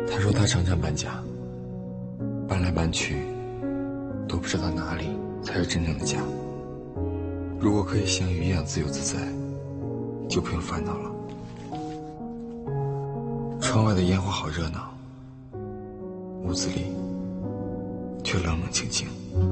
他说他常常搬家，搬来搬去，都不知道哪里才是真正的家。如果可以像鱼一样自由自在，就不用烦恼了。窗外的烟花好热闹，屋子里却冷冷清清。